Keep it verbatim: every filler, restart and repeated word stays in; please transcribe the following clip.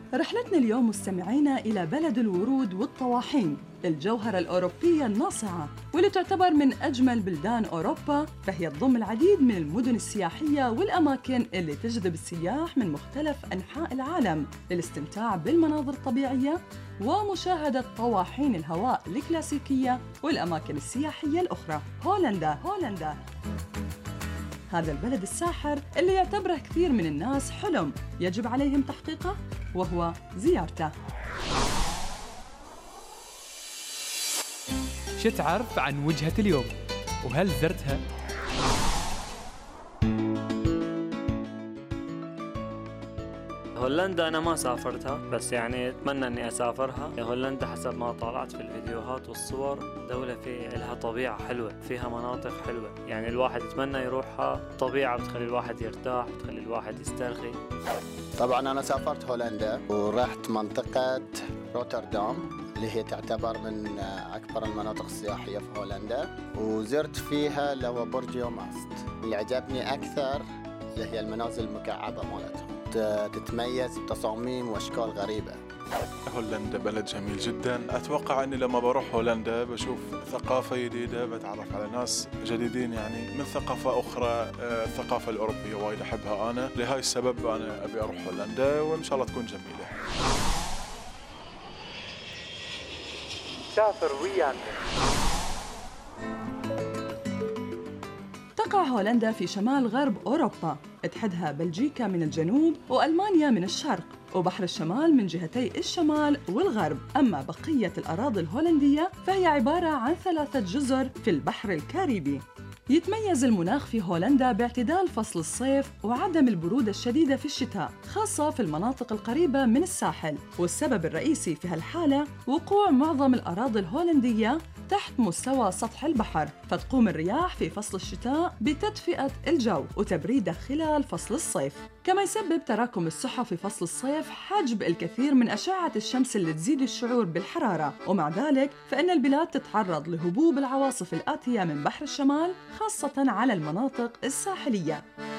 رحلتنا اليوم مستمعينا إلى بلد الورود والطواحين، الجوهرة الأوروبية الناصعة واللي تعتبر من أجمل بلدان أوروبا، فهي تضم العديد من المدن السياحية والأماكن اللي تجذب السياح من مختلف أنحاء العالم للاستمتاع بالمناظر الطبيعية ومشاهدة طواحين الهواء الكلاسيكية والأماكن السياحية الأخرى. هولندا هولندا هذا البلد الساحر اللي يعتبره كثير من الناس حلم يجب عليهم تحقيقه وهو زيارته. شو تعرف عن وجهة اليوم؟ وهل زرتها؟ هولندا أنا ما سافرتها، بس يعني أتمنى أني أسافرها. هولندا حسب ما طالعت في الفيديوهات والصور دولة في لها طبيعة حلوة، فيها مناطق حلوة، يعني الواحد يتمنى يروحها. طبيعة بتخلي الواحد يرتاح، بتخلي الواحد يسترخي. طبعا أنا سافرت هولندا ورحت منطقة روتردام اللي هي تعتبر من أكبر المناطق السياحية في هولندا، وزرت فيها اللي هو برج يوماست. اللي عجبني أكثر اللي هي المنازل المكعبة مالتهم، تتميز بتصاميم وأشكال غريبة. هولندا بلد جميل جدا. أتوقع أني لما بروح هولندا بشوف ثقافة جديدة، بتعرف على ناس جديدين يعني من ثقافة أخرى. الثقافة الأوروبية وايد أحبها أنا، لهاي السبب أنا أبي أروح هولندا وإن شاء الله تكون جميلة. سافر ويانا. تقع هولندا في شمال غرب أوروبا، تحدها بلجيكا من الجنوب وألمانيا من الشرق، وبحر الشمال من جهتي الشمال والغرب. أما بقية الأراضي الهولندية فهي عبارة عن ثلاثة جزر في البحر الكاريبي. يتميز المناخ في هولندا باعتدال فصل الصيف وعدم البرودة الشديدة في الشتاء، خاصة في المناطق القريبة من الساحل. والسبب الرئيسي في هالحالة وقوع معظم الأراضي الهولندية تحت مستوى سطح البحر، فتقوم الرياح في فصل الشتاء بتدفئة الجو وتبريده خلال فصل الصيف. كما يسبب تراكم السحب في فصل الصيف حجب الكثير من أشعة الشمس اللي تزيد الشعور بالحرارة، ومع ذلك فإن البلاد تتعرض لهبوب العواصف الآتية من بحر الشمال، خاصة على المناطق الساحلية.